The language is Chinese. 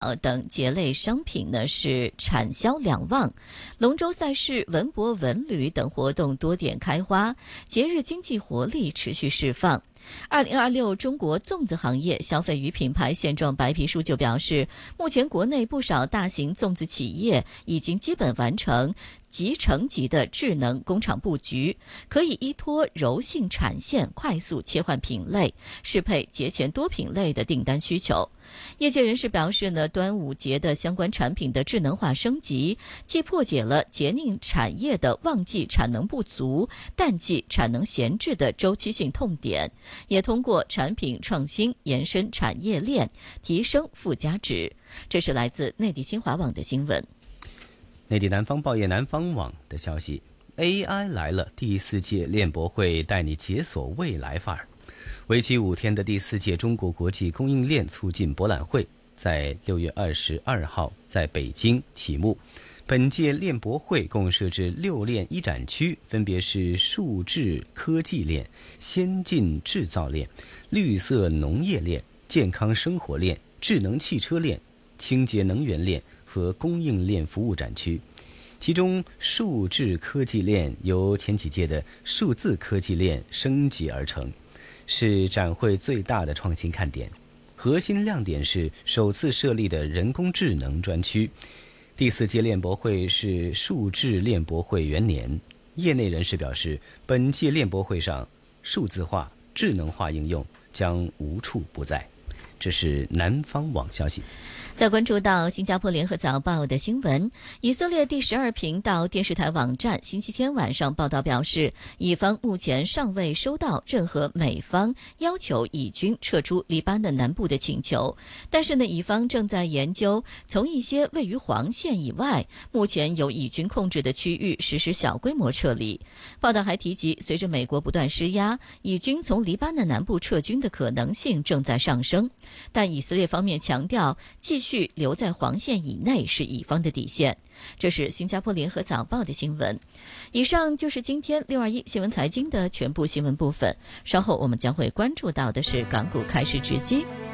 等节类商品呢是产销两旺，龙舟赛事、文博文旅等活动多点开花，节日经济活力持续释放。2026中国粽子行业消费与品牌现状白皮书就表示，目前国内不少大型粽子企业已经基本完成集成级的智能工厂布局，可以依托柔性产线快速切换品类，适配节前多品类的订单需求。业界人士表示呢，端午节的相关产品的智能化升级，既破解了节令产业的旺季产能不足、淡季产能闲置的周期性痛点，也通过产品创新延伸产业链，提升附加值。这是来自内地新华网的新闻。 内地南方报业南方网的消息 ，AI 来了，第4届链博会带你解锁未来范儿。为期5天的第4届中国国际供应链促进博览会在6月22号在北京启幕。本届链博会共设置6链一展区，分别是数字科技链、先进制造链、绿色农业链、健康生活链、智能汽车链、清洁能源链和供应链服务展区。其中数字科技链由前几届的数字科技链升级而成，是展会最大的创新看点。核心亮点是首次设立的人工智能专区。第4届链博会是数字链博会元年，业内人士表示，本届链博会上数字化、智能化应用将无处不在。这是南方网消息。 再关注到新加坡联合早报的新闻，以色列第12频道电视台网站星期天晚上报道表示，以方目前尚未收到任何美方要求以军撤出黎巴嫩南部的请求，但是呢，以方正在研究从一些位于黄线以外目前由以军控制的区域实施小规模撤离。报道还提及，随着美国不断施压，以军从黎巴嫩南部撤军的可能性正在上升，但以色列方面强调继续留在黄线以内是以方的底线。这是新加坡联合早报的新闻。以上就是今天621新闻财经的全部新闻部分，稍后我们将会关注到的是港股开市直击。